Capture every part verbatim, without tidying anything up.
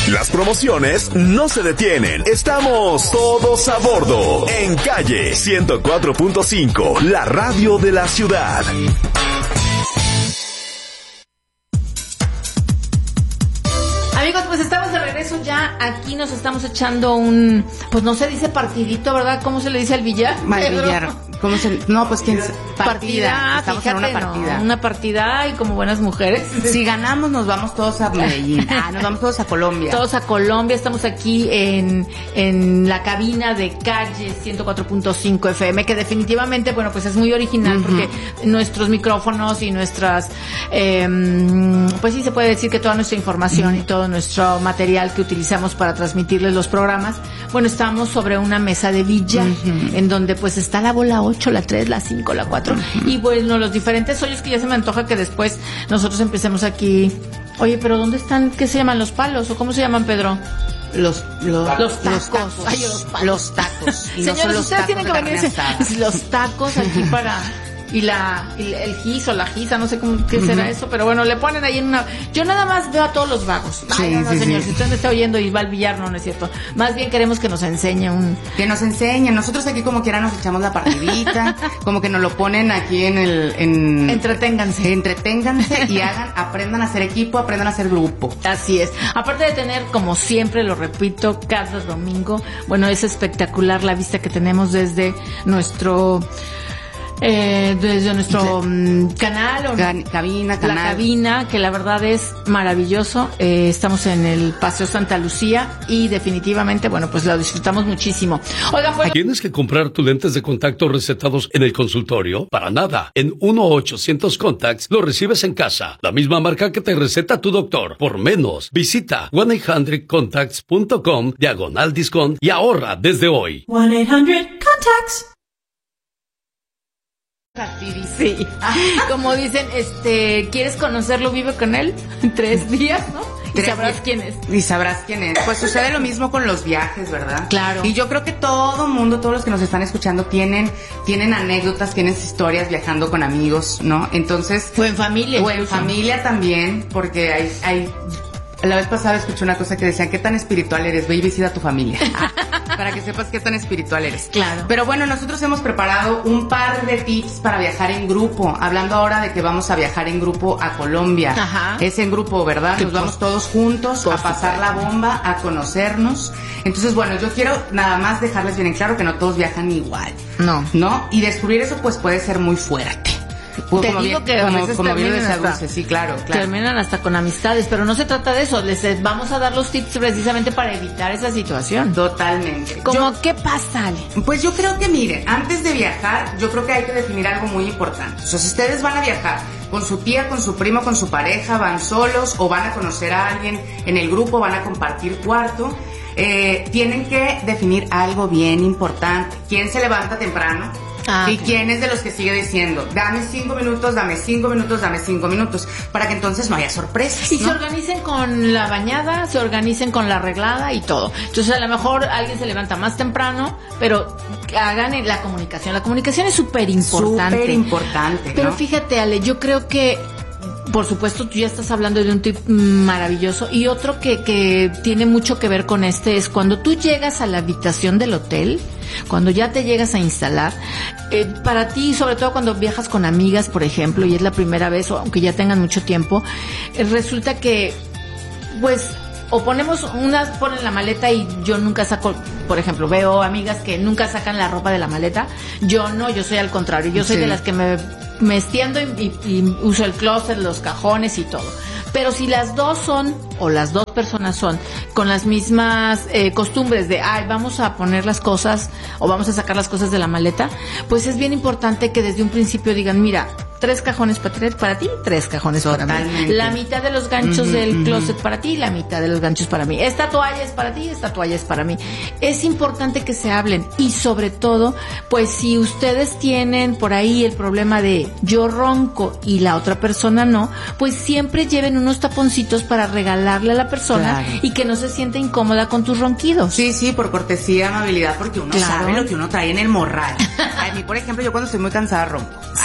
Las promociones no se detienen. Estamos todos a bordo en Calle ciento cuatro punto cinco, la radio de la ciudad. Amigos, pues estamos de regreso ya. Aquí nos estamos echando un, pues no se dice partidito, ¿verdad? ¿Cómo se le dice al billar? Al billar. ¿Cómo se? No, pues quién se... partida. partida. Estamos fíjate, en una partida. No, una partida y como buenas mujeres. Si ganamos nos vamos todos a Medellín. Ah, nos vamos todos a Colombia. Todos a Colombia. Estamos aquí en en la cabina de Calle ciento cuatro punto cinco F M, que definitivamente, bueno, pues es muy original, uh-huh, porque nuestros micrófonos y nuestras, eh, pues sí se puede decir que toda nuestra información, uh-huh, y todo nuestro material que utilizamos para transmitirles los programas, bueno, estamos sobre una mesa de billar, uh-huh, en donde pues está la bola ocho, la tres, la cinco, la cuatro, uh-huh, y bueno, los diferentes hoyos que ya se me antoja que después nosotros empecemos aquí. Oye, pero ¿dónde están? ¿Qué se llaman los palos? ¿O cómo se llaman, Pedro? Los, los, los tacos. Los tacos. Ay, los, los tacos. Y señores, no ustedes tienen que venirse los tacos aquí para... Y la y el gis o la gisa, no sé cómo qué será, uh-huh, eso, pero bueno, le ponen ahí en una... Yo nada más veo a todos los vagos. Sí, Ay, no, no, sí, señor, sí. si usted me está oyendo y va al billar, no, no es cierto. Más bien queremos que nos enseñe un... Que nos enseñen. Nosotros aquí como quiera nos echamos la partidita, como que nos lo ponen aquí en el... En... Entreténganse. Entreténganse y hagan, aprendan a hacer equipo, aprendan a hacer grupo. Así es. Aparte de tener, como siempre, lo repito, cada domingo, bueno, es espectacular la vista que tenemos desde nuestro... Eh, desde nuestro um, canal o Can, cabina, canal. La cabina, que la verdad es maravilloso. Eh, estamos en el Paseo Santa Lucía y definitivamente, bueno, pues lo disfrutamos muchísimo. Oigan, pues... ¿Tienes que comprar tus lentes de contacto recetados en el consultorio? Para nada. En uno ochocientos Contacts lo recibes en casa. La misma marca que te receta tu doctor. Por menos. Visita uno ochocientos contacts punto com, diagonal discount, y ahorra desde hoy. uno ochocientos Contacts. Sí, como dicen, este, ¿quieres conocerlo? Vive con él tres días, ¿no? Y sabrás días. quién es. Y sabrás quién es. Pues sucede lo mismo con los viajes, ¿verdad? Claro. Y yo creo que todo mundo, todos los que nos están escuchando tienen, tienen anécdotas, tienen historias viajando con amigos, ¿no? Entonces. O en familia. O en familia también, porque hay, hay. La vez pasada escuché una cosa que decían, ¿qué tan espiritual eres? Ve y visita a tu familia. Para que sepas qué tan espiritual eres. Claro. Pero bueno, nosotros hemos preparado un par de tips para viajar en grupo. Hablando ahora de que vamos a viajar en grupo a Colombia. Ajá. Es en grupo, ¿verdad? Nos vamos todos juntos a pasar la bomba, a conocernos. Entonces, bueno, yo quiero nada más dejarles bien en claro que no todos viajan igual. No. ¿No? Y descubrir eso, pues, puede ser muy fuerte. Pues, Te digo que como, a veces como terminan hasta, dulce, sí, claro, claro. terminan hasta con amistades, pero no se trata de eso. Les vamos a dar los tips precisamente para evitar esa situación. Totalmente. Como, yo, ¿qué pasa, Ale? Pues yo creo que, miren, antes de viajar, yo creo que hay que definir algo muy importante. O sea, si ustedes van a viajar con su tía, con su primo, con su pareja, van solos o van a conocer a alguien en el grupo, van a compartir cuarto, eh, tienen que definir algo bien importante. ¿Quién se levanta temprano? Ah, ¿y okay. quién es de los que sigue diciendo, dame cinco minutos, dame cinco minutos, dame cinco minutos? Para que entonces no haya sorpresas, Y ¿no? se organicen con la bañada, se organicen con la arreglada y todo. Entonces a lo mejor alguien se levanta más temprano, pero hagan la comunicación. La comunicación es súper importante. Súper importante, Pero ¿no? fíjate, Ale, yo creo que por supuesto, tú ya estás hablando de un tip maravilloso. Y otro que, que tiene mucho que ver con este es cuando tú llegas a la habitación del hotel, cuando ya te llegas a instalar, eh, para ti, sobre todo cuando viajas con amigas, por ejemplo, y es la primera vez, o aunque ya tengan mucho tiempo, eh, resulta que, pues, o ponemos unas, ponen la maleta y yo nunca saco, por ejemplo, veo amigas que nunca sacan la ropa de la maleta. Yo no, yo soy al contrario, yo soy sí. de las que me, me extiendo y, y, y uso el closet, los cajones y todo. Pero si las dos son, o las dos personas son, con las mismas eh, costumbres de, ay, vamos a poner las cosas, o vamos a sacar las cosas de la maleta, pues es bien importante que desde un principio digan, mira, tres cajones para, para ti, tres cajones Totalmente. para mí. La mitad de los ganchos uh-huh, del closet uh-huh. para ti, la mitad de los ganchos para mí. Esta toalla es para ti, esta toalla es para mí. Es importante que se hablen y sobre todo, pues si ustedes tienen por ahí el problema de yo ronco y la otra persona no, pues siempre lleven unos taponcitos para regalarle a la persona claro. y que no se sienta incómoda con tus ronquidos. Sí, sí, por cortesía, amabilidad, porque uno claro. sabe lo que uno trae en el morral. A mí, por ejemplo, yo cuando estoy muy cansada ronco.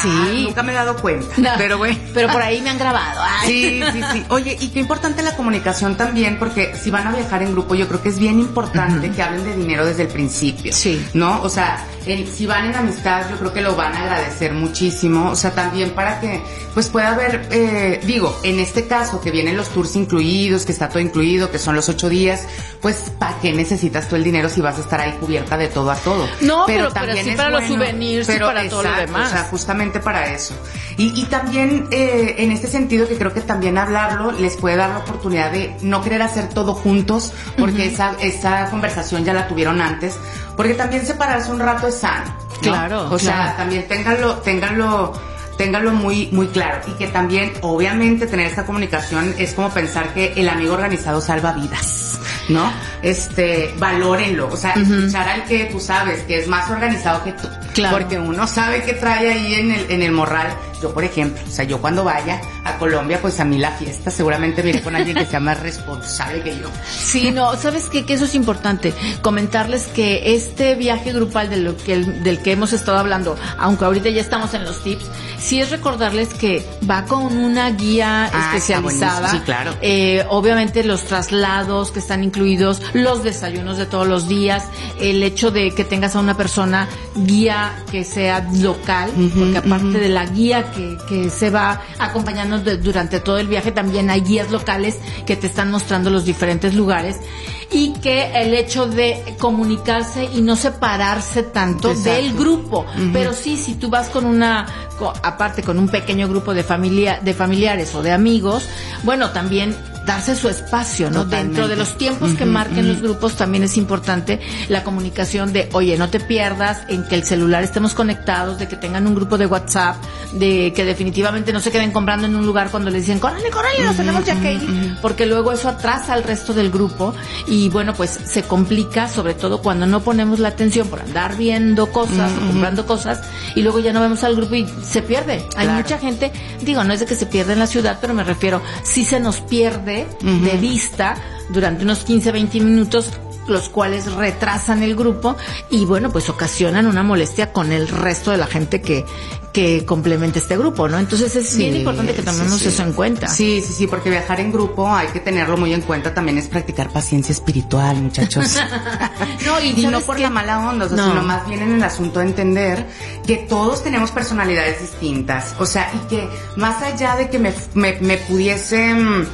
Sí. Ah, nunca me he dado cuenta. No, pero bueno. Pero por ahí me han grabado. Ay. Sí, sí, sí. Oye, y qué importante la comunicación también, porque si van a viajar en grupo, yo creo que es bien importante uh-huh. que hablen de dinero desde el principio. Sí. ¿No? O sea, el, si van en amistad, yo creo que lo van a agradecer muchísimo. O sea, también para que, pues pueda haber, eh, digo, en este caso, que vienen los tours incluidos, que está todo incluido, que son los ocho días, pues, ¿para qué necesitas tú el dinero si vas a estar ahí cubierta de todo a todo? No, pero, pero también pero sí es para bueno, los souvenirs pero y para exacto, todo lo demás. O sea, justamente para eso. Y, y también, eh, en este sentido, que creo que también hablarlo les puede dar la oportunidad de no querer hacer todo juntos, porque uh-huh. esa, esa conversación ya la tuvieron antes, porque también separarse un rato es sano, ¿no? Claro. O claro. sea, también ténganlo, ténganlo, ténganlo muy, muy claro. Y que también, obviamente, tener esta comunicación es como pensar que el amigo organizado salva vidas, ¿no? Este, valórenlo, o sea, uh-huh. escuchar al que tú sabes que es más organizado que tú. Claro. Porque uno sabe qué trae ahí en el, en el morral. Yo, por ejemplo, o sea, yo cuando vaya a Colombia, pues a mí la fiesta seguramente me iré con alguien que sea más responsable que yo. Sí, no, ¿sabes qué? Que eso es importante. Comentarles que este viaje grupal de lo que, del que hemos estado hablando, aunque ahorita ya estamos en los tips, sí es recordarles que va con una guía ah, especializada. Sí, claro. Eh, obviamente los traslados que están incluidos, los desayunos de todos los días, el hecho de que tengas a una persona guía que sea local, uh-huh, porque aparte uh-huh. de la guía que, que se va acompañando de, durante todo el viaje, también hay guías locales que te están mostrando los diferentes lugares, y que el hecho de comunicarse y no separarse tanto Exacto. del grupo, uh-huh. pero sí, si tú vas con una, con, aparte con un pequeño grupo de familia, de familiares o de amigos, bueno, también darse su espacio, ¿no? Totalmente. Dentro de los tiempos uh-huh, que marquen uh-huh. los grupos también es importante la comunicación de, oye, no te pierdas en que el celular estemos conectados, de que tengan un grupo de WhatsApp, de que definitivamente no se queden comprando en un lugar cuando les dicen, córrele, córrele, nos uh-huh, tenemos ya que ir, uh-huh. porque luego eso atrasa al resto del grupo y bueno, pues se complica, sobre todo cuando no ponemos la atención por andar viendo cosas uh-huh. o comprando cosas y luego ya no vemos al grupo y se pierde. Hay claro. mucha gente, digo, no es de que se pierda en la ciudad, pero me refiero, sí se nos pierde Uh-huh. de vista durante unos quince, veinte minutos, los cuales retrasan el grupo y bueno, pues ocasionan una molestia con el resto de la gente que que complementa este grupo, ¿no? Entonces es sí, bien importante que tomemos sí, sí. eso en cuenta. Sí, sí, sí, porque viajar en grupo hay que tenerlo muy en cuenta, también es practicar paciencia espiritual, muchachos. no, y, y no por que... la mala onda, o sea, no. sino más bien en el asunto de entender que todos tenemos personalidades distintas, o sea, y que más allá de que me, me, me pudiese...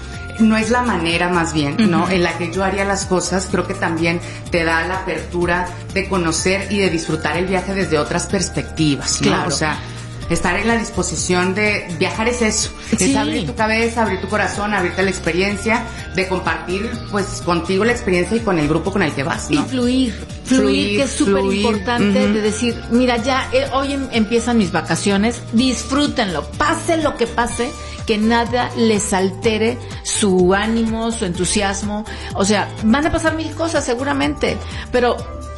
no es la manera más bien, ¿no? Uh-huh. En la que yo haría las cosas, creo que también te da la apertura de conocer y de disfrutar el viaje desde otras perspectivas, ¿no? Claro. O sea, estar en la disposición de viajar es eso, sí. es abrir tu cabeza, abrir tu corazón, abrirte a la experiencia, de compartir pues contigo la experiencia y con el grupo con el que vas, ¿no? Y fluir, fluir, fluir que es súper importante uh-huh. de decir, mira, ya eh, hoy em, empiezan mis vacaciones, disfrútenlo, pase lo que pase, que nada les altere su ánimo, su entusiasmo, o sea, van a pasar mil cosas seguramente, pero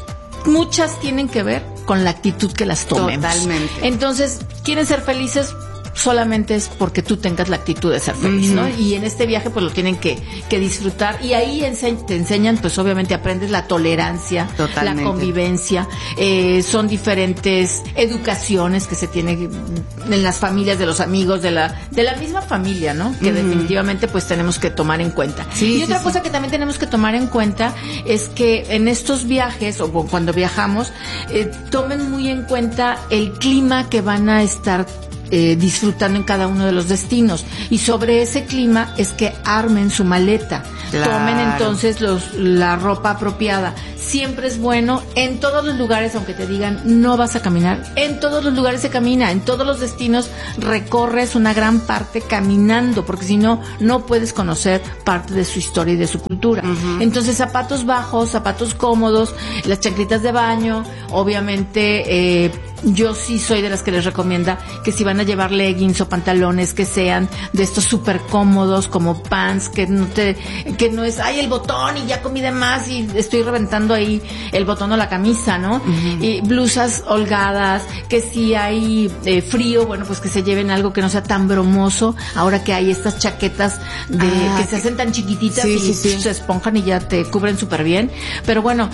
muchas tienen que ver con la actitud que las tomemos. Totalmente. Entonces, ¿quieren ser felices? Solamente es porque tú tengas la actitud de ser feliz, uh-huh. ¿no? Y en este viaje pues lo tienen que, que disfrutar y ahí ense- te enseñan, pues obviamente aprendes la tolerancia, Totalmente. La convivencia, eh, son diferentes educaciones que se tienen en las familias de los amigos, de la de la misma familia, ¿no? Que uh-huh. definitivamente pues tenemos que tomar en cuenta. Sí, y otra sí, cosa sí. que también tenemos que tomar en cuenta es que en estos viajes o cuando viajamos, eh, tomen muy en cuenta el clima que van a estar Eh, disfrutando en cada uno de los destinos, y sobre ese clima es que armen su maleta, claro. tomen entonces los, la ropa apropiada. Siempre es bueno en todos los lugares, aunque te digan no vas a caminar, en todos los lugares se camina, en todos los destinos recorres una gran parte caminando, porque si no, no puedes conocer parte de su historia y de su cultura. Uh-huh. Entonces zapatos bajos, zapatos cómodos, las chanclitas de baño, obviamente eh, yo sí soy de las que les recomienda que si van a llevar leggings o pantalones que sean de estos súper cómodos, como pants, que no te, que no es, ay, el botón y ya comí de más y estoy reventando ahí el botón o la camisa, ¿no? Uh-huh. Y blusas holgadas, que si hay eh, frío, bueno, pues que se lleven algo que no sea tan bromoso, ahora que hay estas chaquetas de ah, que se hacen tan chiquititas sí, y sí, sí. se esponjan y ya te cubren súper bien, pero bueno,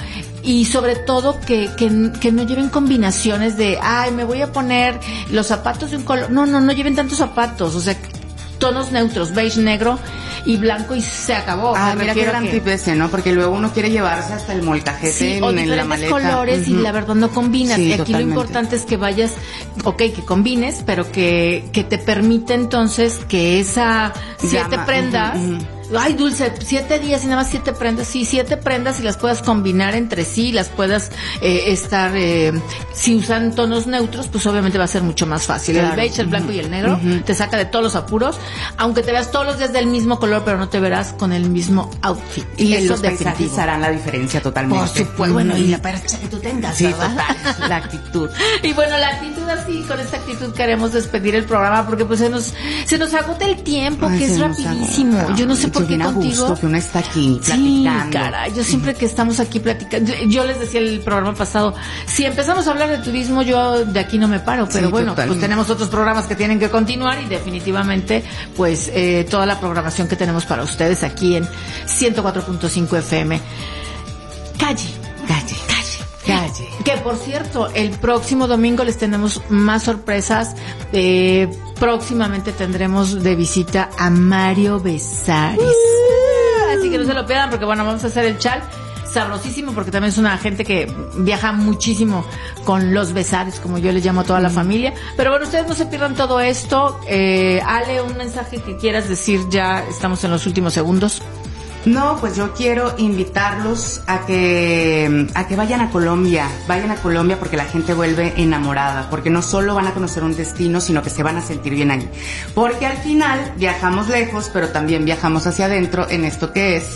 y sobre todo que, que, que no lleven combinaciones de, ay, me voy a poner los zapatos de un color. No, no, no lleven tantos zapatos, o sea, tonos neutros, beige, negro y blanco y se acabó. Ah, me mira qué gran que... tip ese, ¿no? Porque luego uno quiere llevarse hasta el molcajete sí, en, o en la maleta. colores uh-huh. y la verdad no combinas. Sí, y aquí totalmente. lo importante es que vayas, ok, que combines, pero que, que te permite entonces que esa siete Llama, prendas... uh-huh, uh-huh. Ay, Dulce, siete días y nada más siete prendas. Sí, siete prendas y las puedas combinar entre sí, las puedas eh, estar, eh, si usan tonos neutros, pues obviamente va a ser mucho más fácil. Claro. El beige, el blanco uh-huh. y el negro uh-huh. te saca de todos los apuros, aunque te veas todos los días del mismo color, pero no te verás con el mismo outfit. Y eso los paisajes harán la diferencia totalmente. Por supuesto, uh-huh. bueno, y la percha que tú tengas, sí, ¿verdad? Total, la actitud. Y bueno, la actitud así, con esta actitud queremos despedir el programa, porque pues se nos, se nos agota el tiempo, Ay, que es rapidísimo. Agota. Yo no sé por qué contigo. Gusto que uno está aquí platicando. Sí, caray, yo siempre que estamos aquí platicando, yo les decía el programa pasado, si empezamos a hablar de turismo, yo de aquí no me paro, pero sí, bueno, totalmente. Pues tenemos otros programas que tienen que continuar y definitivamente, pues, eh, toda la programación que tenemos para ustedes aquí en ciento cuatro punto cinco F M. Calle, calle, calle. Calle. Que por cierto, el próximo domingo les tenemos más sorpresas. Eh, próximamente tendremos de visita a Mario Besares. Uh, Así que no se lo pierdan porque bueno, vamos a hacer el chal sabrosísimo porque también es una gente que viaja muchísimo con los Besares, como yo les llamo a toda la familia. Pero bueno, ustedes no se pierdan todo esto. Eh, Ale, un mensaje que quieras decir, ya estamos en los últimos segundos. No, pues yo quiero invitarlos a que a que vayan a Colombia, vayan a Colombia porque la gente vuelve enamorada, porque no solo van a conocer un destino, sino que se van a sentir bien ahí. Porque al final viajamos lejos, pero también viajamos hacia adentro en esto que es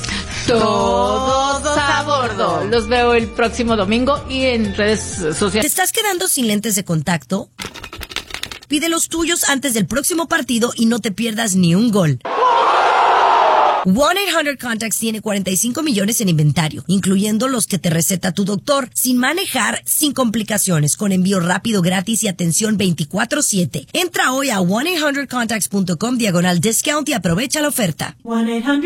Todos a Bordo. Los veo el próximo domingo y en redes sociales. ¿Te estás quedando sin lentes de contacto? Pide los tuyos antes del próximo partido y no te pierdas ni un gol. one eight hundred contacts tiene cuarenta y cinco millones en inventario, incluyendo los que te receta tu doctor, sin manejar, sin complicaciones, con envío rápido, gratis y atención veinticuatro siete. Entra hoy a one eight hundred contacts punto com diagonal discount y aprovecha la oferta. one eight hundred